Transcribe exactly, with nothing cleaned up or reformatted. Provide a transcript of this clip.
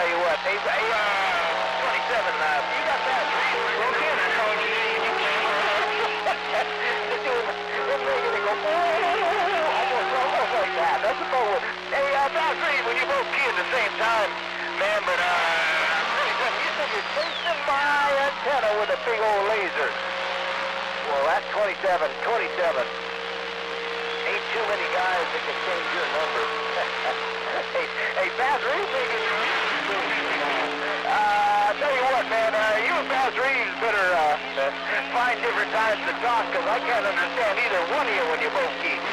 tell you what. Hey, hey uh, twenty-seven, uh, you got that? Broke in, I told you. They're making it go, oh, almost, almost like that. That's a boat. Hey, uh, Bass Reed, when you both key at the same time, man, but, uh, twenty-seven, you said you're chasing my antenna with a big old laser. Well, that's twenty-seven, twenty-seven. Ain't too many guys that can change your number. hey, hey, Bass Reed, uh, I tell you what, man, uh, you and Bass Reed better uh, find different times to talk, because I can't understand either one of you when you both keep.